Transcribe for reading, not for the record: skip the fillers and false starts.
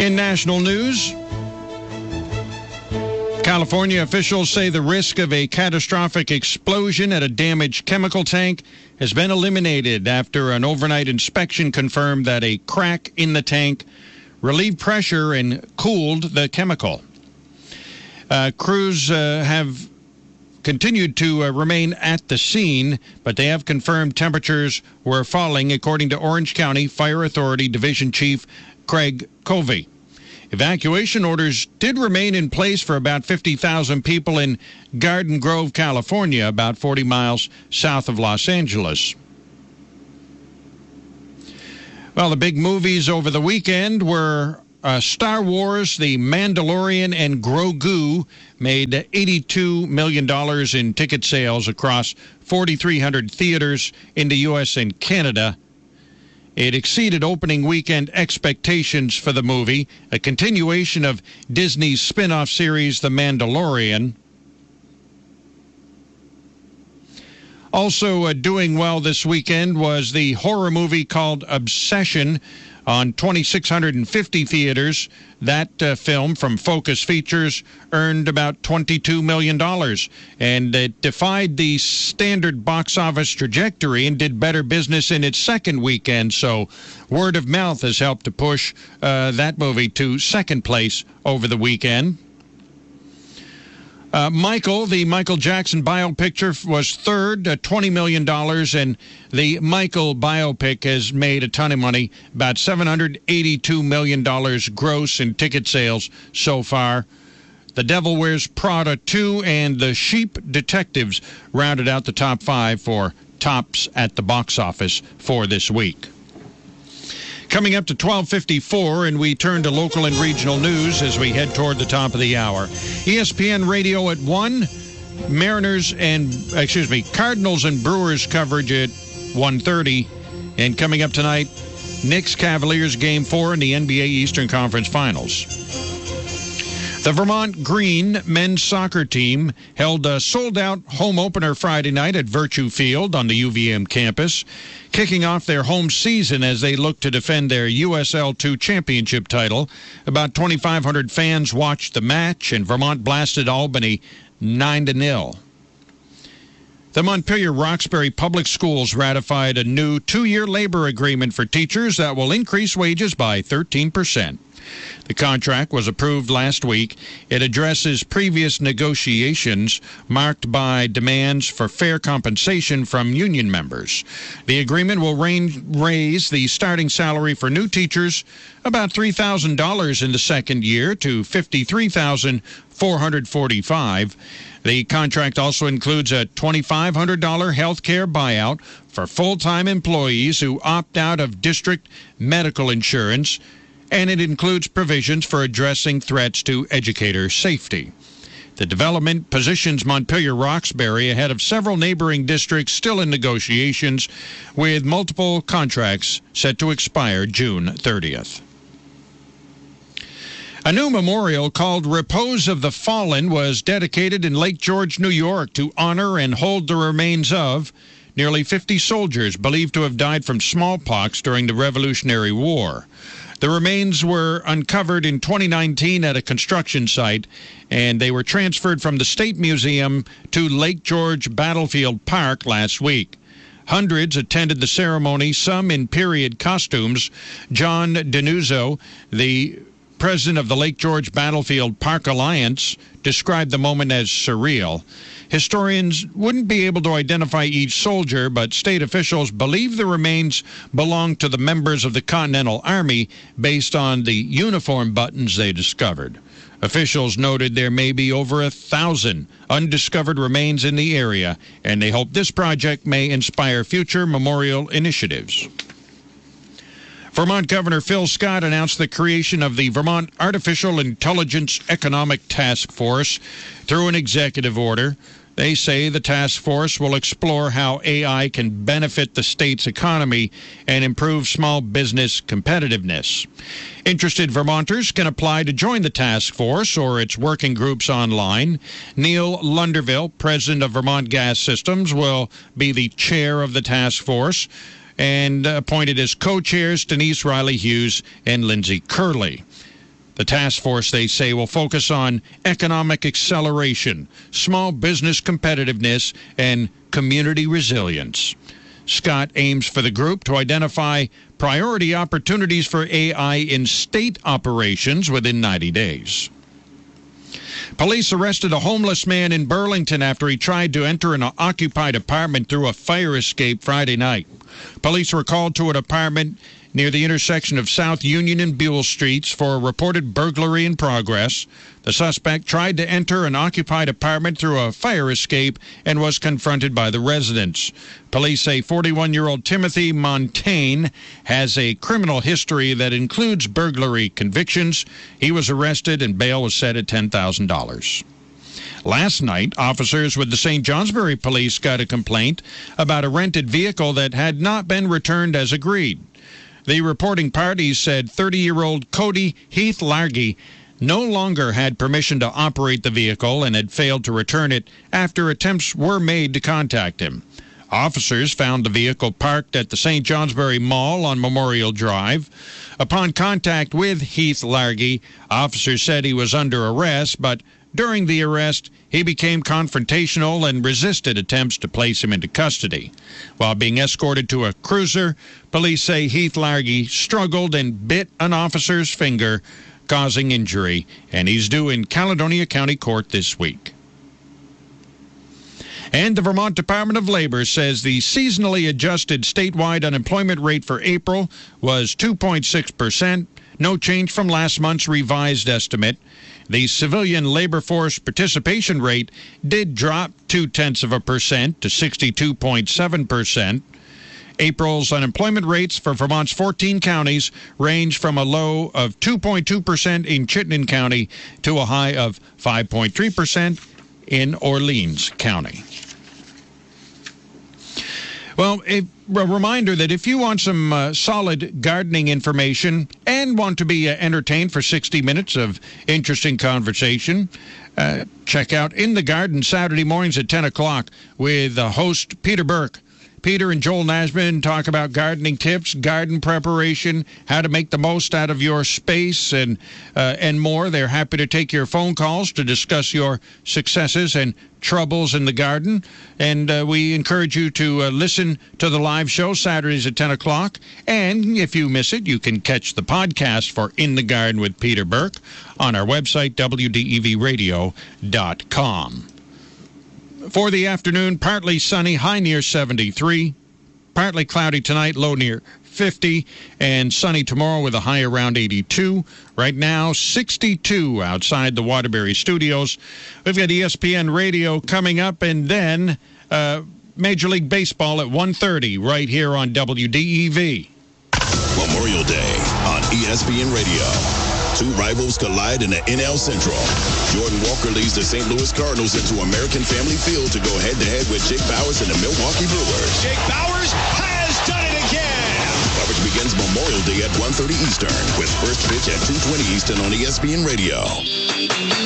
In national news, California officials say the risk of a catastrophic explosion at a damaged chemical tank has been eliminated after an overnight inspection confirmed that a crack in the tank relieved pressure and cooled the chemical. Crews have continued to remain at the scene, but they have confirmed temperatures were falling, according to Orange County Fire Authority Division Chief Craig Covey. Evacuation orders did remain in place for about 50,000 people in Garden Grove, California, about 40 miles south of Los Angeles. Well, the big movies over the weekend were Star Wars, The Mandalorian, and Grogu made $82 million in ticket sales across 4,300 theaters in the U.S. and Canada. It exceeded opening weekend expectations for the movie, a continuation of Disney's spin-off series, The Mandalorian. Also doing well this weekend was the horror movie called Obsession on 2,650 theaters. That film from Focus Features earned about $22 million, and it defied the standard box office trajectory and did better business in its second weekend. So word of mouth has helped to push that movie to second place over the weekend. Michael, the Michael Jackson biopic, was third, $20 million, and the Michael biopic has made a ton of money, about $782 million gross in ticket sales so far. The Devil Wears Prada 2 and The Sheep Detectives rounded out the top five for tops at the box office for this week. Coming up to 12:54, and we turn to local and regional news as we head toward the top of the hour. ESPN Radio at 1, Cardinals and Brewers coverage at 1:30, and coming up tonight, Knicks Cavaliers Game 4 in the NBA Eastern Conference Finals. The Vermont Green men's soccer team held a sold-out home opener Friday night at Virtue Field on the UVM campus, kicking off their home season as they look to defend their USL2 championship title. About 2,500 fans watched the match, and Vermont blasted Albany 9-0. The Montpelier Roxbury Public Schools ratified a new 2-year labor agreement for teachers that will increase wages by 13%. The contract was approved last week. It addresses previous negotiations marked by demands for fair compensation from union members. The agreement will raise the starting salary for new teachers about $3,000 in the second year to $53,445. The contract also includes a $2,500 health care buyout for full-time employees who opt out of district medical insurance, and it includes provisions for addressing threats to educator safety. The development positions Montpelier Roxbury ahead of several neighboring districts still in negotiations, with multiple contracts set to expire June 30th. A new memorial called Repose of the Fallen was dedicated in Lake George, New York, to honor and hold the remains of nearly 50 soldiers believed to have died from smallpox during the Revolutionary War. The remains were uncovered in 2019 at a construction site, and they were transferred from the State Museum to Lake George Battlefield Park last week. Hundreds attended the ceremony, some in period costumes. John Denuzzo, the president of the Lake George Battlefield Park Alliance, described the moment as surreal. Historians wouldn't be able to identify each soldier, but state officials believe the remains belonged to the members of the Continental Army based on the uniform buttons they discovered. Officials noted there may be over 1,000 undiscovered remains in the area, and they hope this project may inspire future memorial initiatives. Vermont Governor Phil Scott announced the creation of the Vermont Artificial Intelligence Economic Task Force through an executive order. They say the task force will explore how AI can benefit the state's economy and improve small business competitiveness. Interested Vermonters can apply to join the task force or its working groups online. Neil Lunderville, president of Vermont Gas Systems, will be the chair of the task force, and appointed as co-chairs Denise Riley Hughes and Lindsay Curley. The task force, they say, will focus on economic acceleration, small business competitiveness, and community resilience. Scott aims for the group to identify priority opportunities for AI in state operations within 90 days. Police arrested a homeless man in Burlington after he tried to enter an occupied apartment through a fire escape Friday night. Police were called to an apartment near the intersection of South Union and Buell Streets for a reported burglary in progress. The suspect tried to enter an occupied apartment through a fire escape and was confronted by the residents. Police say 41-year-old Timothy Montaigne has a criminal history that includes burglary convictions. He was arrested and bail was set at $10,000. Last night, officers with the St. Johnsbury Police got a complaint about a rented vehicle that had not been returned as agreed. The reporting parties said 30-year-old Cody Heath Largy no longer had permission to operate the vehicle and had failed to return it after attempts were made to contact him. Officers found the vehicle parked at the St. Johnsbury Mall on Memorial Drive. Upon contact with Heath Largy, officers said he was under arrest, but during the arrest, he became confrontational and resisted attempts to place him into custody. While being escorted to a cruiser, police say Heath Largy struggled and bit an officer's finger, causing injury, and he's due in Caledonia County Court this week. And the Vermont Department of Labor says the seasonally adjusted statewide unemployment rate for April was 2.6%, no change from last month's revised estimate. The civilian labor force participation rate did drop 0.2% to 62.7%. April's unemployment rates for Vermont's 14 counties range from a low of 2.2% in Chittenden County to a high of 5.3% in Orleans County. Well, a reminder that if you want some solid gardening information and want to be entertained for 60 minutes of interesting conversation, check out In the Garden Saturday mornings at 10 o'clock with host Peter Burke. Peter and Joel Nashman talk about gardening tips, garden preparation, how to make the most out of your space, and more. They're happy to take your phone calls to discuss your successes and troubles in the garden. And we encourage you to listen to the live show Saturdays at 10 o'clock. And if you miss it, you can catch the podcast for In the Garden with Peter Burke on our website, WDEVradio.com. For the afternoon, partly sunny, high near 73. Partly cloudy tonight, low near 50. And sunny tomorrow with a high around 82. Right now, 62 outside the Waterbury studios. We've got ESPN Radio coming up, and then Major League Baseball at 1:30 right here on WDEV. Memorial Day on ESPN Radio. Two rivals collide in the NL Central. Jordan Walker leads the St. Louis Cardinals into American Family Field to go head-to-head with Jake Bauers and the Milwaukee Brewers. Jake Bauers has done it again! Coverage begins Memorial Day at 1:30 Eastern with first pitch at 2:20 Eastern on ESPN Radio.